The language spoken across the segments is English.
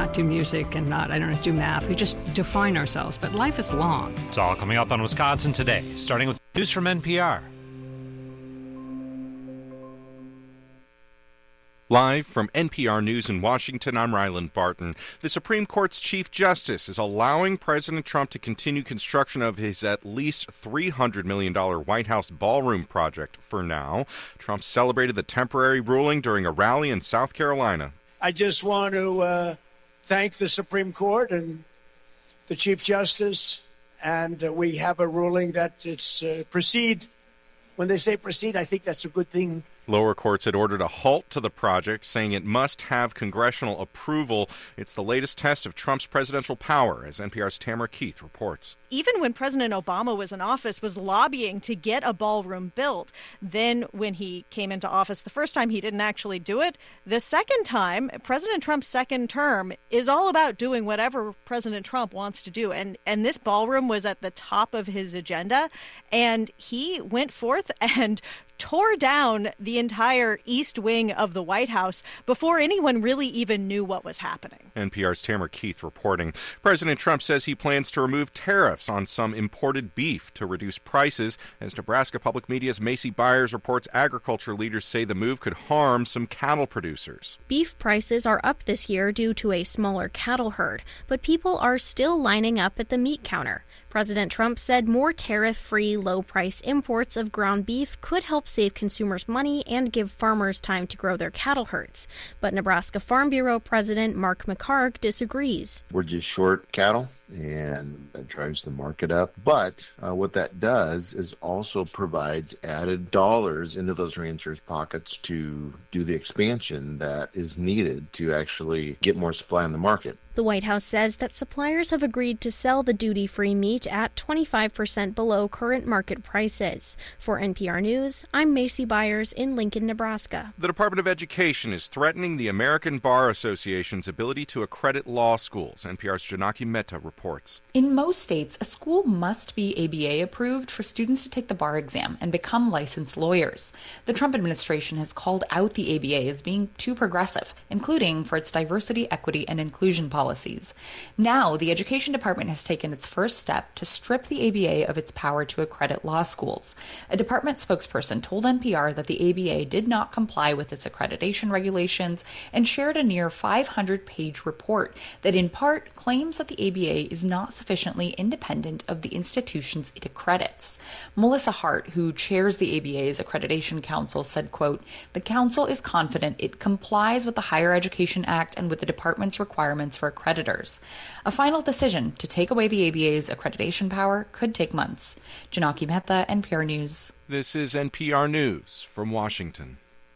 not do music and not, do math. We just define ourselves. But life is long. It's all coming up on Wisconsin Today, starting with news from NPR. Live from NPR News in Washington, I'm Ryland Barton. The Supreme Court's Chief Justice is allowing President Trump to continue construction of his at least $300 million White House ballroom project for now. Trump celebrated the temporary ruling during a rally in South Carolina. I just want to thank the Supreme Court and the Chief Justice, and we have a ruling that it's proceed. When they say proceed, I think that's a good thing. Lower courts had ordered a halt to the project, saying it must have congressional approval. It's the latest test of Trump's presidential power, as NPR's Tamara Keith reports. Even when President Obama was in office, was lobbying to get a ballroom built. Then when he came into office the first time, he didn't actually do it. The second time, President Trump's second term is all about doing whatever President Trump wants to do. And this ballroom was at the top of his agenda. And he went forth and tore down the entire east wing of the White House before anyone really even knew what was happening. NPR's Tamara Keith reporting. President Trump says he plans to remove tariffs on some imported beef to reduce prices. As Nebraska Public Media's Macy Byers reports, agriculture leaders say the move could harm some cattle producers. Beef prices are up this year due to a smaller cattle herd, but people are still lining up at the meat counter. President Trump said more tariff-free, low-price imports of ground beef could help save consumers money and give farmers time to grow their cattle herds. But Nebraska Farm Bureau President Mark McHargue disagrees. We're just short cattle, and that drives the market up. But what that does is also provides added dollars into those ranchers' pockets to do the expansion that is needed to actually get more supply on the market. The White House says that suppliers have agreed to sell the duty-free meat at 25% below current market prices. For NPR News, I'm Macy Byers in Lincoln, Nebraska. The Department of Education is threatening the American Bar Association's ability to accredit law schools. NPR's Janaki Mehta reports. In most states, a school must be ABA approved for students to take the bar exam and become licensed lawyers. The Trump administration has called out the ABA as being too progressive, including for its diversity, equity, and inclusion policies. Now, the Education Department has taken its first step to strip the ABA of its power to accredit law schools. A department spokesperson told NPR that the ABA did not comply with its accreditation regulations and shared a near 500-page report that in part claims that the ABA is not sufficiently independent of the institutions it accredits. Melissa Hart, who chairs the ABA's Accreditation Council, said, quote, "The council is confident it complies with the Higher Education Act and with the department's requirements for accreditors. A final decision to take away the ABA's accreditation power could take months." Janaki Mehta, NPR News. This is NPR News from Washington.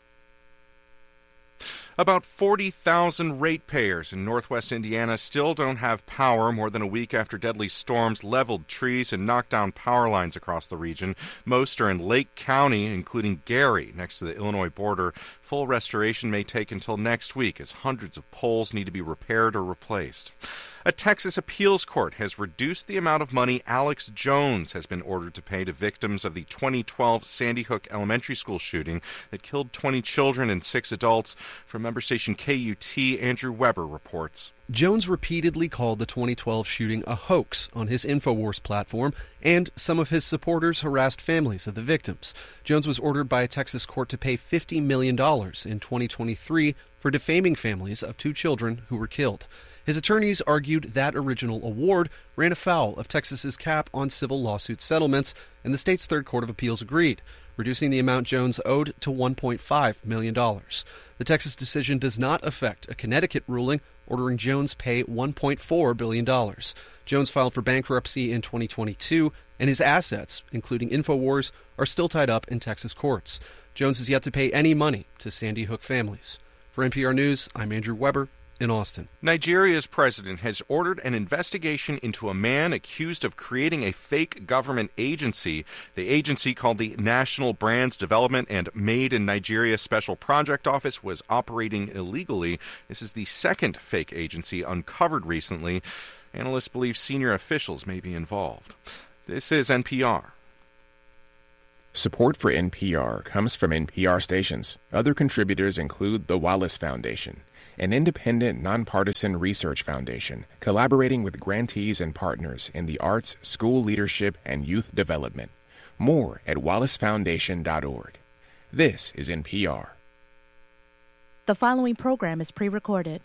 About 40,000 ratepayers in northwest Indiana still don't have power more than a week after deadly storms leveled trees and knocked down power lines across the region. Most are in Lake County, including Gary, next to the Illinois border. Full restoration may take until next week as hundreds of poles need to be repaired or replaced. A Texas appeals court has reduced the amount of money Alex Jones has been ordered to pay to victims of the 2012 Sandy Hook Elementary School shooting that killed 20 children and 6 adults. From member station KUT, Andrew Weber reports. Jones repeatedly called the 2012 shooting a hoax on his InfoWars platform, and some of his supporters harassed families of the victims. Jones was ordered by a Texas court to pay $50 million in 2023 for defaming families of 2 children who were killed. His attorneys argued that original award ran afoul of Texas's cap on civil lawsuit settlements, and the state's Third Court of Appeals agreed, reducing the amount Jones owed to $1.5 million. The Texas decision does not affect a Connecticut ruling ordering Jones pay $1.4 billion. Jones filed for bankruptcy in 2022, and his assets, including InfoWars, are still tied up in Texas courts. Jones is yet to pay any money to Sandy Hook families. For NPR News, I'm Andrew Weber in Austin. Nigeria's president has ordered an investigation into a man accused of creating a fake government agency. The agency, called the National Brands Development and Made in Nigeria Special Project Office, was operating illegally. This is the second fake agency uncovered recently. Analysts believe senior officials may be involved. This is NPR. Support for NPR comes from NPR stations. Other contributors include the Wallace Foundation. an independent, nonpartisan research foundation collaborating with grantees and partners in the arts, school leadership, and youth development. More at wallacefoundation.org. This is NPR. The following program is pre-recorded.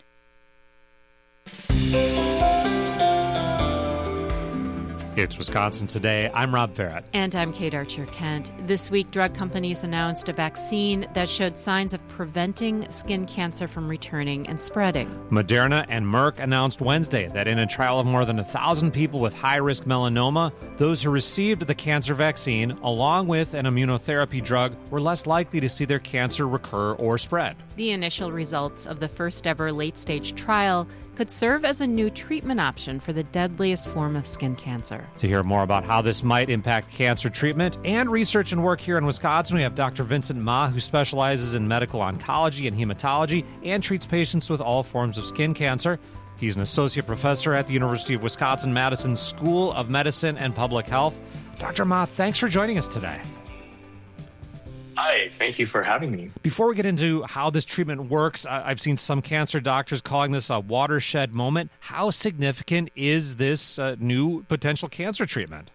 It's Wisconsin Today. I'm Rob Farrett. And I'm Kate Archer-Kent. This week, drug companies announced a vaccine that showed signs of preventing skin cancer from returning and spreading. Moderna and Merck announced Wednesday that in a trial of more than 1,000 people with high-risk melanoma, those who received the cancer vaccine, along with an immunotherapy drug, were less likely to see their cancer recur or spread. The initial results of the first-ever late-stage trial could serve as a new treatment option for the deadliest form of skin cancer. To hear more about how this might impact cancer treatment and research and work here in Wisconsin, we have Dr. Vincent Ma, who specializes in medical oncology and hematology and treats patients with all forms of skin cancer. He's an associate professor at the University of Wisconsin-Madison School of Medicine and Public Health. Dr. Ma, thanks for joining us today. Hi, thank you for having me. Before we get into how this treatment works, I've seen some cancer doctors calling this a watershed moment. How significant is this new potential cancer treatment?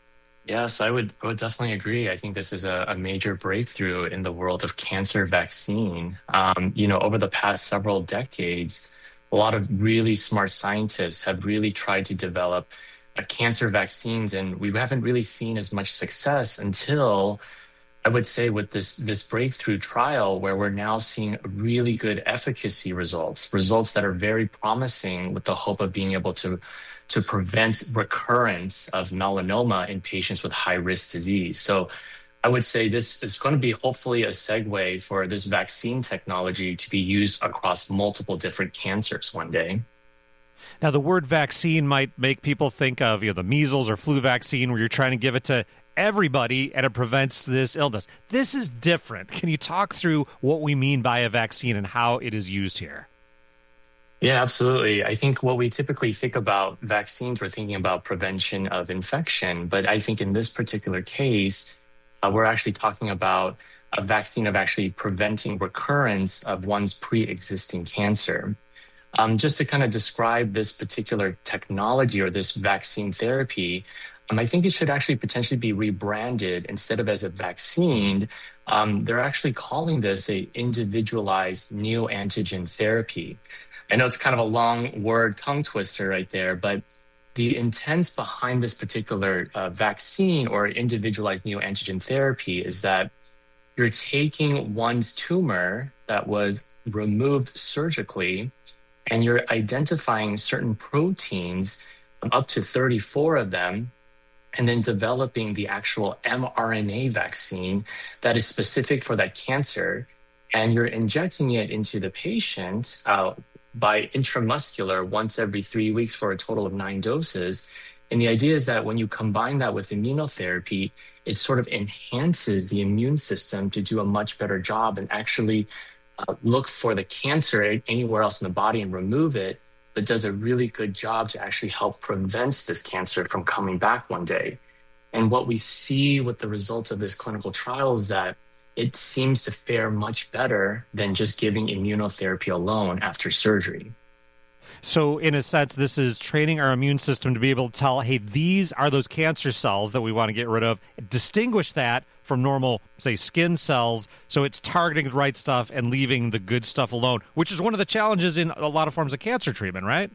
Yes, I would definitely agree. I think this is a major breakthrough in the world of cancer vaccine. Over the past several decades, a lot of really smart scientists have really tried to develop cancer vaccines, and we haven't really seen as much success until, I would say, with this breakthrough trial, where we're now seeing really good efficacy results that are very promising, with the hope of being able to prevent recurrence of melanoma in patients with high-risk disease. So I would say this is going to be hopefully a segue for this vaccine technology to be used across multiple different cancers one day. Now, the word vaccine might make people think of the measles or flu vaccine, where you're trying to give it to everybody and it prevents this illness. This is different. Can you talk through what we mean by a vaccine and how it is used here? Yeah, absolutely. I think what we typically think about vaccines, we're thinking about prevention of infection. But I think in this particular case, we're actually talking about a vaccine of actually preventing recurrence of one's pre-existing cancer. Just to kind of describe this particular technology or this vaccine therapy, I think it should actually potentially be rebranded. Instead of as a vaccine, they're actually calling this a individualized neoantigen therapy. I know it's kind of a long word, tongue twister right there, but the intent behind this particular vaccine or individualized neoantigen therapy is that you're taking one's tumor that was removed surgically, and you're identifying certain proteins, up to 34 of them, and then developing the actual mRNA vaccine that is specific for that cancer. And you're injecting it into the patient by intramuscular once every 3 weeks for a total of 9 doses. And the idea is that when you combine that with immunotherapy, it sort of enhances the immune system to do a much better job and actually look for the cancer anywhere else in the body and remove it, but does a really good job to actually help prevent this cancer from coming back one day. And what we see with the results of this clinical trial is that it seems to fare much better than just giving immunotherapy alone after surgery. So in a sense, this is training our immune system to be able to tell, hey, these are those cancer cells that we want to get rid of, distinguish that from normal, say, skin cells, so it's targeting the right stuff and leaving the good stuff alone, which is one of the challenges in a lot of forms of cancer treatment, right?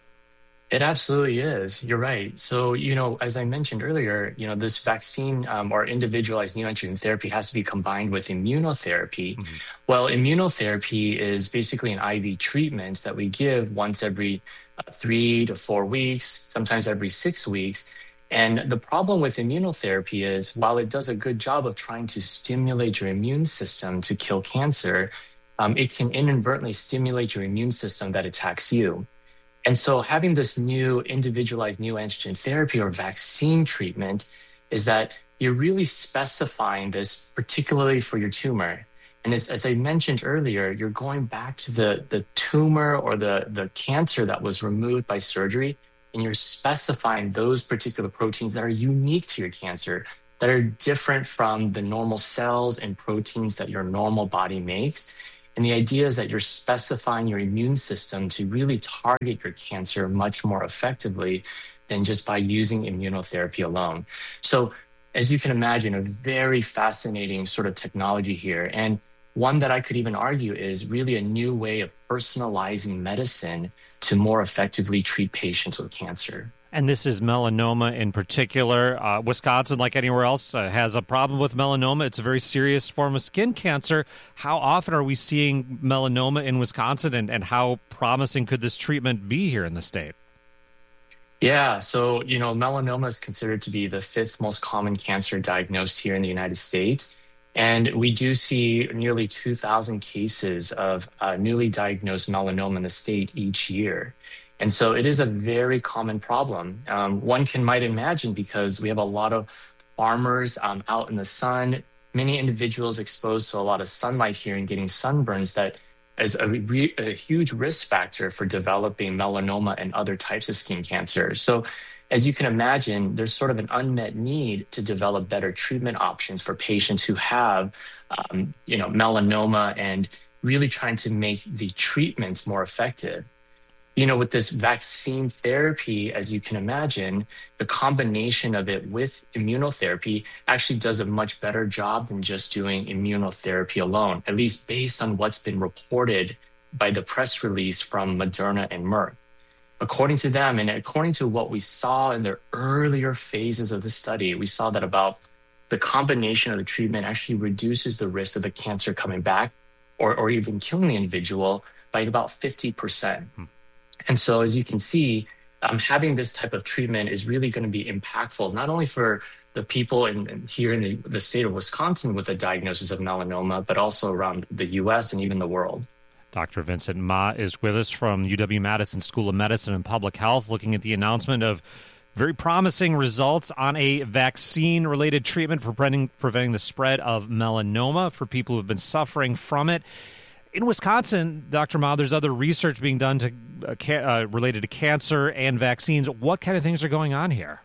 It absolutely is. You're right. So, as I mentioned earlier, this vaccine or individualized neoantigen therapy has to be combined with immunotherapy. Mm-hmm. Well, immunotherapy is basically an IV treatment that we give once every 3 to 4 weeks, sometimes every 6 weeks. And the problem with immunotherapy is, while it does a good job of trying to stimulate your immune system to kill cancer, it can inadvertently stimulate your immune system that attacks you. And so having this new individualized neoantigen therapy or vaccine treatment is that you're really specifying this particularly for your tumor. And as I mentioned earlier, you're going back to the tumor or the cancer that was removed by surgery, and you're specifying those particular proteins that are unique to your cancer, that are different from the normal cells and proteins that your normal body makes. And the idea is that you're specifying your immune system to really target your cancer much more effectively than just by using immunotherapy alone. So as you can imagine, a very fascinating sort of technology here. And one that I could even argue is really a new way of personalizing medicine to more effectively treat patients with cancer. And this is melanoma in particular. Wisconsin, like anywhere else, has a problem with melanoma. It's a very serious form of skin cancer. How often are we seeing melanoma in Wisconsin, and how promising could this treatment be here in the state? Yeah, so, melanoma is considered to be the 5th most common cancer diagnosed here in the United States. And we do see nearly 2,000 cases of newly diagnosed melanoma in the state each year. And so it is a very common problem. One might imagine because we have a lot of farmers out in the sun, many individuals exposed to a lot of sunlight here and getting sunburns, that is a huge risk factor for developing melanoma and other types of skin cancer. So as you can imagine, there's sort of an unmet need to develop better treatment options for patients who have, melanoma, and really trying to make the treatments more effective. With this vaccine therapy, as you can imagine, the combination of it with immunotherapy actually does a much better job than just doing immunotherapy alone, at least based on what's been reported by the press release from Moderna and Merck. According to them, and according to what we saw in the earlier phases of the study, we saw that about the combination of the treatment actually reduces the risk of the cancer coming back or even killing the individual by about 50%. And so, as you can see, having this type of treatment is really going to be impactful, not only for the people here in the state of Wisconsin with a diagnosis of melanoma, but also around the U.S. and even the world. Dr. Vincent Ma is with us from UW-Madison School of Medicine and Public Health, looking at the announcement of very promising results on a vaccine-related treatment for preventing the spread of melanoma for people who have been suffering from it. In Wisconsin, Dr. Ma, there's other research being done related to cancer and vaccines. What kind of things are going on here?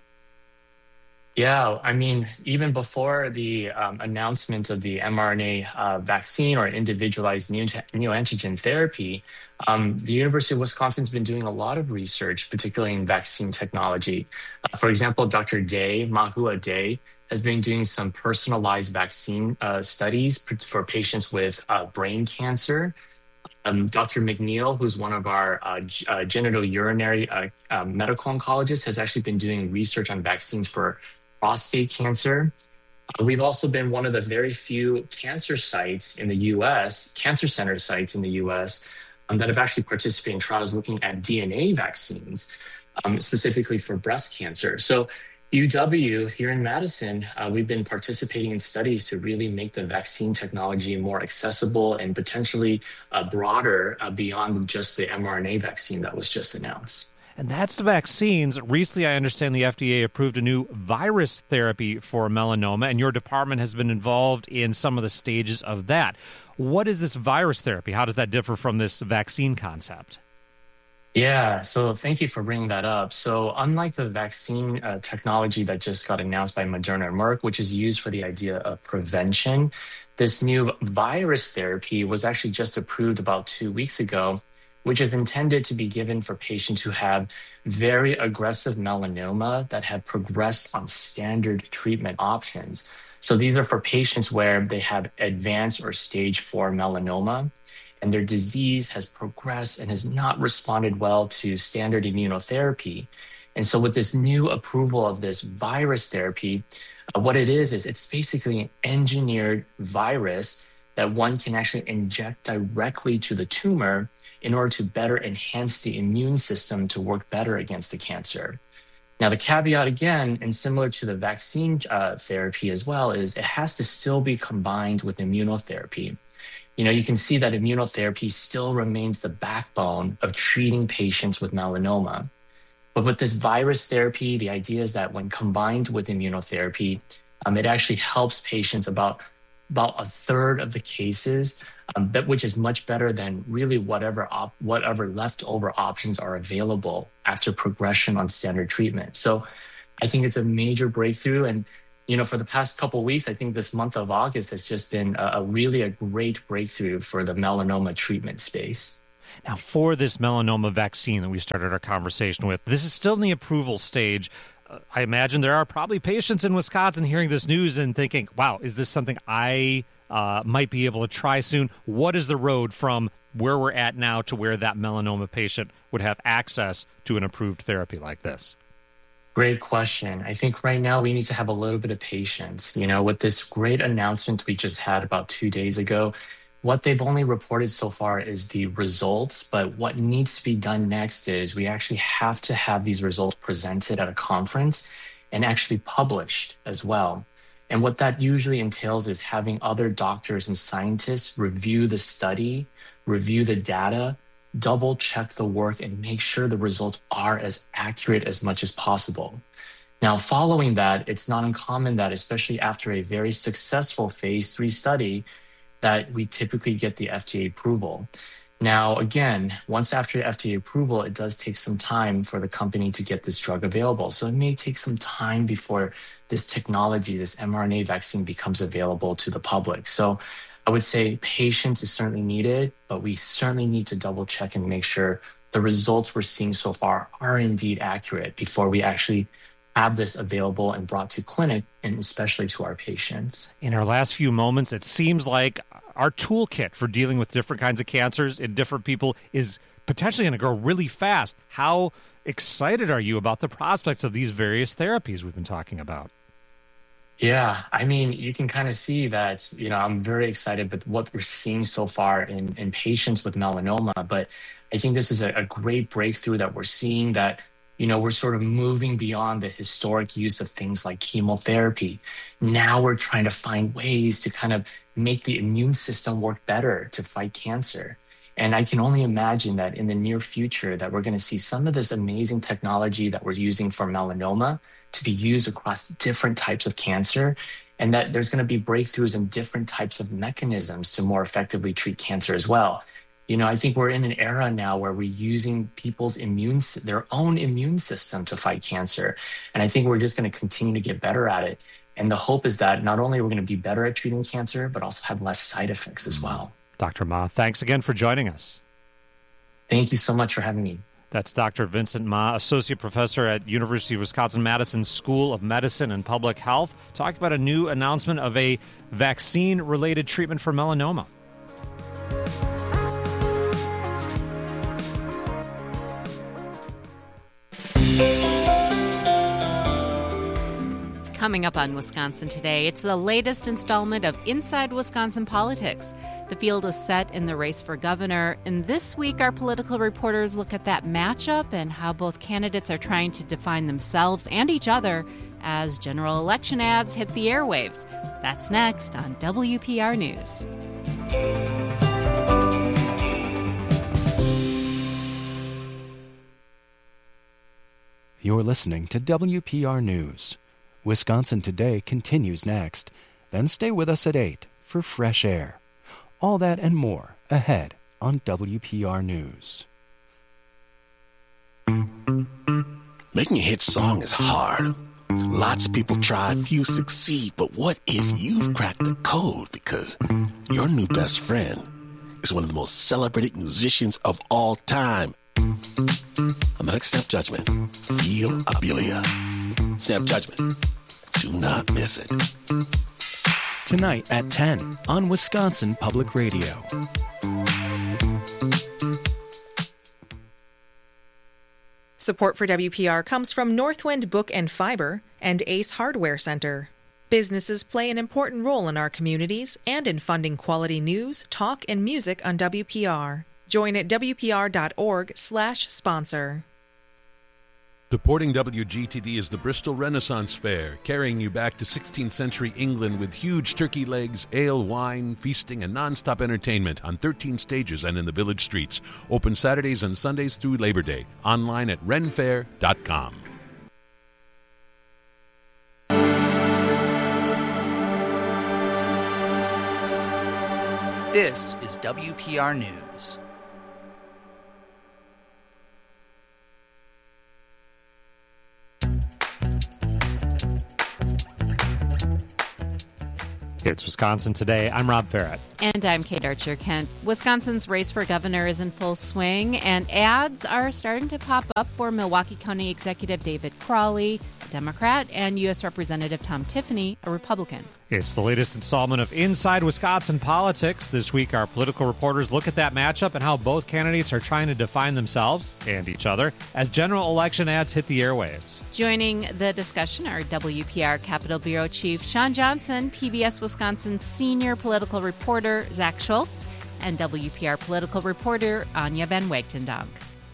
Yeah, even before the announcement of the mRNA vaccine or individualized neoantigen therapy, the University of Wisconsin's been doing a lot of research, particularly in vaccine technology. For example, Dr. Mahua Day, has been doing some personalized vaccine studies for patients with brain cancer. Dr. McNeil, who's one of our genitourinary medical oncologists, has actually been doing research on vaccines for prostate cancer. We've also been one of the very few cancer sites in the U.S., cancer center sites in the U.S., that have actually participated in trials looking at DNA vaccines, specifically for breast cancer. So UW here in Madison, we've been participating in studies to really make the vaccine technology more accessible and potentially broader beyond just the mRNA vaccine that was just announced. And that's the vaccines. Recently, I understand the FDA approved a new virus therapy for melanoma, and your department has been involved in some of the stages of that. What is this virus therapy? How does that differ from this vaccine concept? Yeah, so thank you for bringing that up. So unlike the vaccine technology that just got announced by Moderna and Merck, which is used for the idea of prevention, this new virus therapy was actually just approved about 2 weeks ago, which is intended to be given for patients who have very aggressive melanoma that have progressed on standard treatment options. So these are for patients where they have advanced or stage 4 melanoma, and their disease has progressed and has not responded well to standard immunotherapy. And so with this new approval of this virus therapy, what it is it's basically an engineered virus that one can actually inject directly to the tumor in order to better enhance the immune system to work better against the cancer. Now, the caveat again, and similar to the vaccine therapy as well, is it has to still be combined with immunotherapy. You can see that immunotherapy still remains the backbone of treating patients with melanoma. But with this virus therapy, the idea is that when combined with immunotherapy, it actually helps patients about a third of the cases, which is much better than really whatever leftover options are available after progression on standard treatment. So I think it's a major breakthrough. And for the past couple of weeks, I think this month of August has just been a great breakthrough for the melanoma treatment space. Now, for this melanoma vaccine that we started our conversation with, this is still in the approval stage. I imagine there are probably patients in Wisconsin hearing this news and thinking, wow, is this something I might be able to try soon? What is the road from where we're at now to where that melanoma patient would have access to an approved therapy like this? Great question. I think right now we need to have a little bit of patience. With this great announcement we just had about 2 days ago, what they've only reported so far is the results, but what needs to be done next is we actually have to have these results presented at a conference and actually published as well. And what that usually entails is having other doctors and scientists review the study, review the data, double check the work, and make sure the results are as accurate as much as possible. Now, following that, it's not uncommon that, especially after a very successful phase 3 study, that we typically get the FDA approval. Now, again, once after FDA approval, it does take some time for the company to get this drug available. So it may take some time before this technology, this mRNA vaccine, becomes available to the public. So I would say patience is certainly needed, but we certainly need to double check and make sure the results we're seeing so far are indeed accurate before we actually have this available and brought to clinic, and especially to our patients. In our last few moments, it seems like our toolkit for dealing with different kinds of cancers in different people is potentially going to grow really fast. How excited are you about the prospects of these various therapies we've been talking about? Yeah, I mean, you can kind of see that, I'm very excited with what we're seeing so far in patients with melanoma. But I think this is a great breakthrough that we're seeing, that, we're sort of moving beyond the historic use of things like chemotherapy. Now we're trying to find ways to kind of make the immune system work better to fight cancer. And I can only imagine that in the near future that we're going to see some of this amazing technology that we're using for melanoma to be used across different types of cancer, and that there's going to be breakthroughs in different types of mechanisms to more effectively treat cancer as well. I think we're in an era now where we're using people's their own immune system to fight cancer. And I think we're just going to continue to get better at it. And the hope is that not only are we going to be better at treating cancer, but also have less side effects as well. Dr. Ma, thanks again for joining us. Thank you so much for having me. That's Dr. Vincent Ma, Associate Professor at University of Wisconsin-Madison School of Medicine and Public Health, talking about a new announcement of a vaccine-related treatment for melanoma. Coming up on Wisconsin Today, it's the latest installment of Inside Wisconsin Politics. The field is set in the race for governor, and this week our political reporters look at that matchup and how both candidates are trying to define themselves and each other as general election ads hit the airwaves. That's next on WPR News. You're listening to WPR News. Wisconsin Today continues next. Then stay with us at 8 for Fresh Air. All that and more ahead on WPR News. Making a hit song is hard. Lots of people try, few succeed. But what if you've cracked the code? Because your new best friend is one of the most celebrated musicians of all time. American Snap Judgment. Feel Abilia. Snap Judgment. Do not miss it. Tonight at 10 on Wisconsin Public Radio. Support for WPR comes from Northwind Book and Fiber and Ace Hardware Center. Businesses play an important role in our communities and in funding quality news, talk, and music on WPR. Join at WPR.org/sponsor. Supporting WGTD is the Bristol Renaissance Fair, carrying you back to 16th century England with huge turkey legs, ale, wine, feasting, and non-stop entertainment on 13 stages and in the village streets. Open Saturdays and Sundays through Labor Day. Online at renfair.com. This is WPR News. It's Wisconsin Today. I'm Rob Farrett. And I'm Kate Archer-Kent. Wisconsin's race for governor is in full swing, and ads are starting to pop up for Milwaukee County Executive David Crowley, a Democrat, and U.S. Representative Tom Tiffany, a Republican. It's the latest installment of Inside Wisconsin Politics. This week, our political reporters look at that matchup and how both candidates are trying to define themselves and each other as general election ads hit the airwaves. Joining the discussion are WPR Capitol Bureau Chief Sean Johnson, PBS Wisconsin senior political reporter Zach Schultz, and WPR political reporter Anya Van Wagtendonk.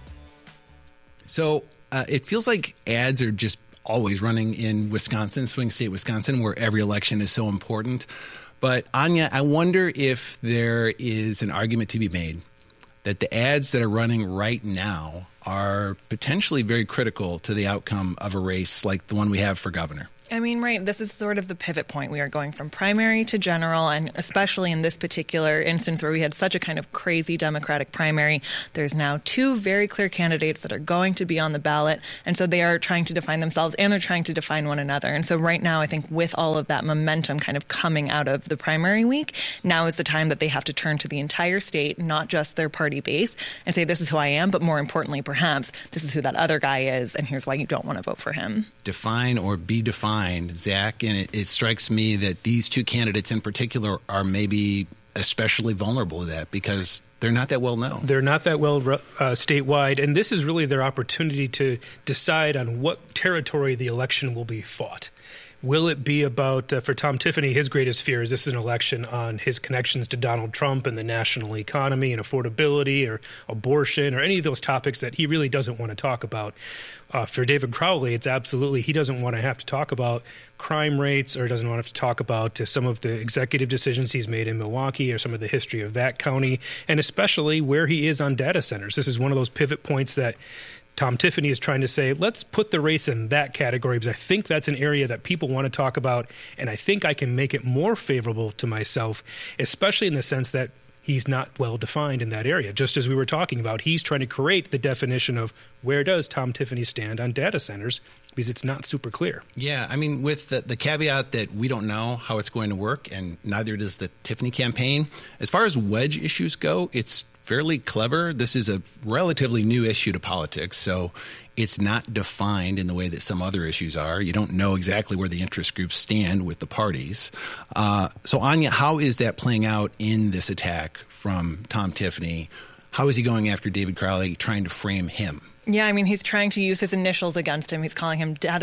So it feels like ads are just always running in Wisconsin, swing state Wisconsin, where every election is so important. But Anya, I wonder if there is an argument to be made that the ads that are running right now are potentially very critical to the outcome of a race like the one we have for governor. I mean, right, this is sort of the pivot point. We are going from primary to general, and especially in this particular instance where we had such a kind of crazy Democratic primary, there's now two very clear candidates that are going to be on the ballot, and so they are trying to define themselves and they're trying to define one another. And so right now, I think with all of that momentum kind of coming out of the primary week, now is the time that they have to turn to the entire state, not just their party base, and say, this is who I am, but more importantly, perhaps, this is who that other guy is, and here's why you don't want to vote for him. Define or be defined. Zach, and it strikes me that these two candidates in particular are maybe especially vulnerable to that because they're not that well known. They're not that well statewide, and this is really their opportunity to decide on what territory the election will be fought. Will it be about, for Tom Tiffany, his greatest fear is this is an election on his connections to Donald Trump and the national economy and affordability or abortion or any of those topics that he really doesn't want to talk about. For David Crowley, it's absolutely, he doesn't want to have to talk about crime rates or doesn't want to have to talk about some of the executive decisions he's made in Milwaukee or some of the history of that county, and especially where he is on data centers. This is one of those pivot points that Tom Tiffany is trying to say, let's put the race in that category because I think that's an area that people want to talk about, and I think I can make it more favorable to myself, especially in the sense that he's not well defined in that area. Just as we were talking about, he's trying to create the definition of where does Tom Tiffany stand on data centers because it's not super clear. Yeah, I mean, with the caveat that we don't know how it's going to work, and neither does the Tiffany campaign. As far as wedge issues go, it's fairly clever. This is a relatively new issue to politics, so it's not defined in the way that some other issues are. You don't know exactly where the interest groups stand with the parties. So, Anya, how is that playing out in this attack from Tom Tiffany? How is he going after David Crowley, trying to frame him? Yeah, I mean, he's trying to use his initials against him. He's calling him Data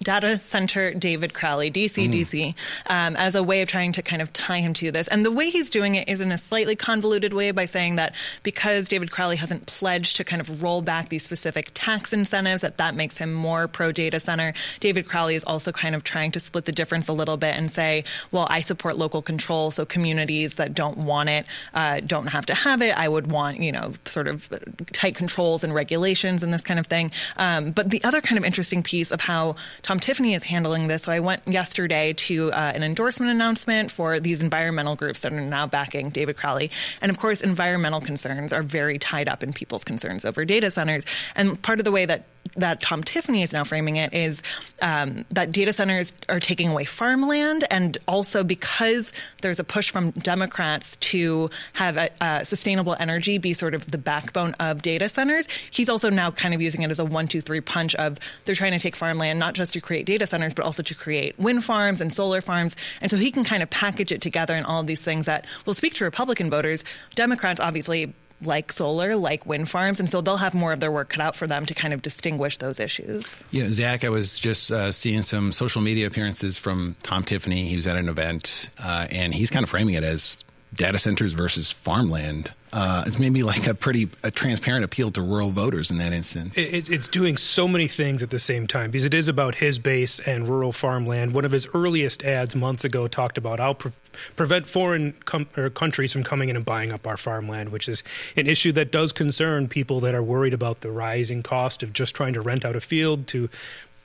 Center David Crowley, DC, as a way of trying to kind of tie him to this. And the way he's doing it is in a slightly convoluted way by saying that because David Crowley hasn't pledged to kind of roll back these specific tax incentives, that makes him more pro-data center. David Crowley is also kind of trying to split the difference a little bit and say, well, I support local control, so communities that don't want it don't have to have it. I would want, sort of tight controls and regulations and this kind of thing. But the other kind of interesting piece of how Tom Tiffany is handling this, so I went yesterday to an endorsement announcement for these environmental groups that are now backing David Crowley. And of course, environmental concerns are very tied up in people's concerns over data centers. And part of the way that Tom Tiffany is now framing it is that data centers are taking away farmland, and also because there's a push from Democrats to have sustainable energy be sort of the backbone of data centers, he's also now kind of using it as a 1-2-3 punch of they're trying to take farmland not just to create data centers, but also to create wind farms and solar farms. And so he can kind of package it together in all of these things that will speak to Republican voters. Democrats obviously like solar, like wind farms, and so they'll have more of their work cut out for them to kind of distinguish those issues. Yeah, Zach, I was just seeing some social media appearances from Tom Tiffany. He was at an event, and he's kind of framing it as data centers versus farmland. It's maybe like a transparent appeal to rural voters in that instance. It's doing so many things at the same time because it is about his base and rural farmland. One of his earliest ads months ago talked about I'll prevent foreign countries from coming in and buying up our farmland, which is an issue that does concern people that are worried about the rising cost of just trying to rent out a field to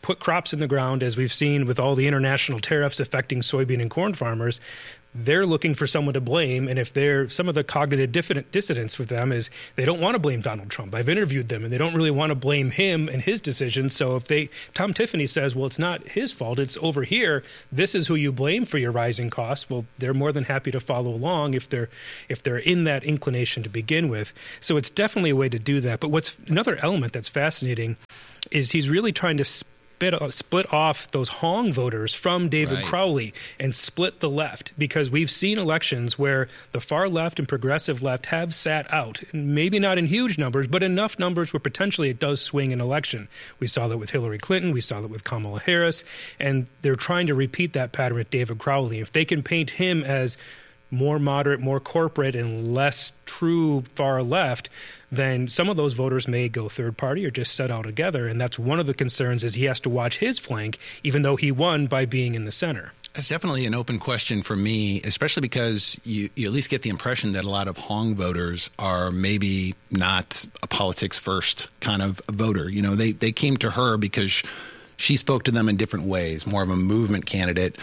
put crops in the ground, as we've seen with all the international tariffs affecting soybean and corn farmers, they're looking for someone to blame. And if some of the cognitive dissonance with them is they don't want to blame Donald Trump. I've interviewed them and they don't really want to blame him and his decisions. So if Tom Tiffany says, well, it's not his fault, it's over here, this is who you blame for your rising costs, well, they're more than happy to follow along if they're in that inclination to begin with. So it's definitely a way to do that. But what's another element that's fascinating is he's really trying to split off those Hong voters from David Crowley and split the left, because we've seen elections where the far left and progressive left have sat out, maybe not in huge numbers, but enough numbers where potentially it does swing an election. We saw that with Hillary Clinton. We saw that with Kamala Harris. And they're trying to repeat that pattern with David Crowley. If they can paint him as more moderate, more corporate, and less true far left, then some of those voters may go third party or just set out together. And that's one of the concerns, is he has to watch his flank, even though he won by being in the center. That's definitely an open question for me, especially because you at least get the impression that a lot of Hong voters are maybe not a politics first kind of voter. You know, they came to her because she spoke to them in different ways, more of a movement candidate.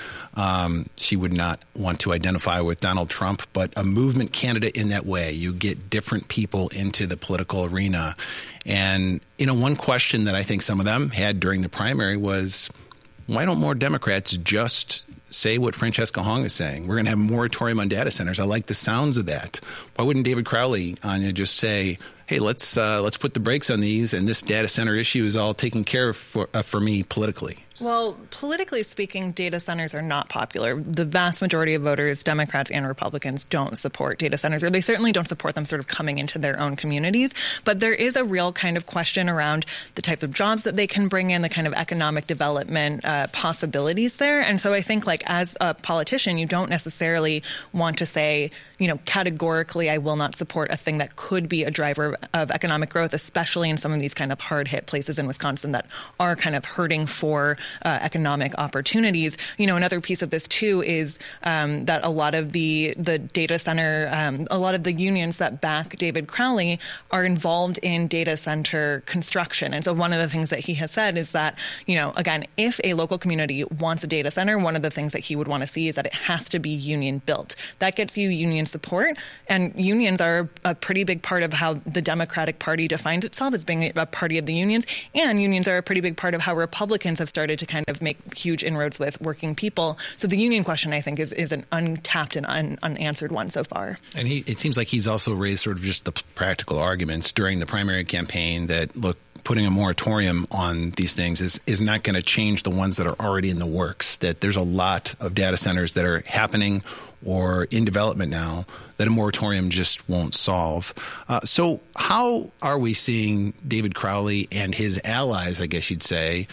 She would not want to identify with Donald Trump, but a movement candidate in that way. You get different people into the political arena. And, you know, one question that I think some of them had during the primary was, why don't more Democrats just say what Francesca Hong is saying? We're going to have a moratorium on data centers. I like the sounds of that. Why wouldn't David Crowley, Anya, just say, hey, let's put the brakes on these, and this data center issue is all taken care of for me politically? Well, politically speaking, data centers are not popular. The vast majority of voters, Democrats and Republicans, don't support data centers, or they certainly don't support them sort of coming into their own communities. But there is a real kind of question around the types of jobs that they can bring in, the kind of economic development possibilities there. And so I think, like, as a politician, you don't necessarily want to say, you know, categorically, I will not support a thing that could be a driver of economic growth, especially in some of these kind of hard-hit places in Wisconsin that are kind of hurting for economic opportunities. You know, another piece of this too is that a lot of the data center, a lot of the unions that back David Crowley are involved in data center construction. And so one of the things that he has said is that, you know, again, if a local community wants a data center, one of the things that he would want to see is that it has to be union built. That gets you union support, and unions are a pretty big part of how the Democratic Party defines itself, as being a party of the unions, and unions are a pretty big part of how Republicans have started to kind of make huge inroads with working people. So the union question, I think, is an untapped and unanswered one so far. And it seems like he's also raised sort of just the practical arguments during the primary campaign that, look, putting a moratorium on these things is not going to change the ones that are already in the works, that there's a lot of data centers that are happening or in development now that a moratorium just won't solve. So how are we seeing David Crowley and his allies, I guess you'd say,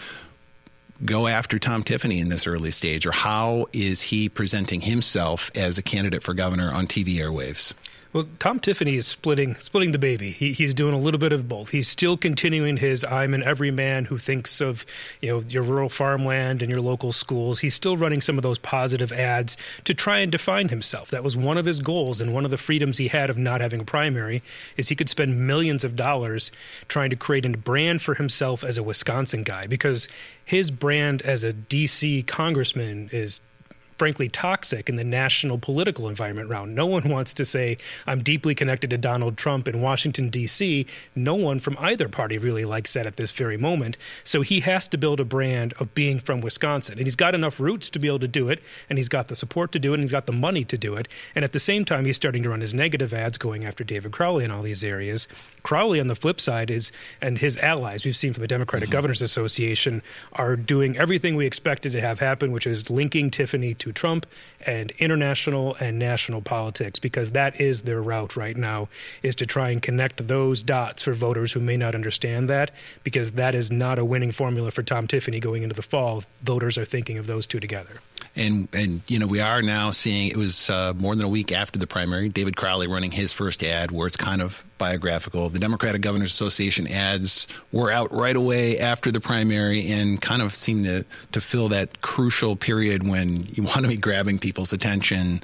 go after Tom Tiffany in this early stage? Or how is he presenting himself as a candidate for governor on TV airwaves? Well, Tom Tiffany is splitting the baby. He's doing a little bit of both. He's still continuing his I'm an everyman who thinks of, you know, your rural farmland and your local schools. He's still running some of those positive ads to try and define himself. That was one of his goals, and one of the freedoms he had of not having a primary is he could spend millions of dollars trying to create a brand for himself as a Wisconsin guy, because his brand as a D.C. congressman is frankly toxic in the national political environment around. No one wants to say, I'm deeply connected to Donald Trump in Washington, D.C. No one from either party really likes that at this very moment. So he has to build a brand of being from Wisconsin. And he's got enough roots to be able to do it, and he's got the support to do it, and he's got the money to do it. And at the same time, he's starting to run his negative ads going after David Crowley in all these areas. Crowley, on the flip side, and his allies, we've seen from the Democratic Governors Association, are doing everything we expected to have happen, which is linking Tiffany to Trump and international and national politics, because that is their route right now, is to try and connect those dots for voters who may not understand that, because that is not a winning formula for Tom Tiffany going into the fall. Voters are thinking of those two together. And you know, we are now seeing, it was more than a week after the primary, David Crowley running his first ad where it's kind of biographical. The Democratic Governors Association ads were out right away after the primary and kind of seem to fill that crucial period when you want to be grabbing people's attention.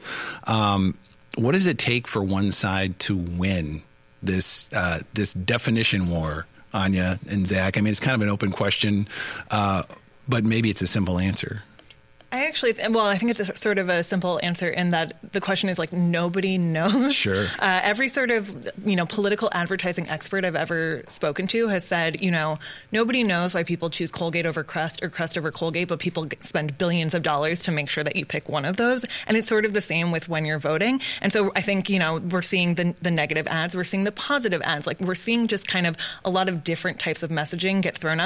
What does it take for one side to win this definition war, Anya and Zach? I mean, it's kind of an open question. but maybe it's a simple answer. I think it's a sort of a simple answer in that the question is like nobody knows. Sure. Every sort of, political advertising expert I've ever spoken to has said, nobody knows why people choose Colgate over Crest or Crest over Colgate, but people spend billions of dollars to make sure that you pick one of those. And it's sort of the same with when you're voting. And so I think, we're seeing the negative ads, we're seeing the positive ads, like we're seeing just kind of a lot of different types of messaging get thrown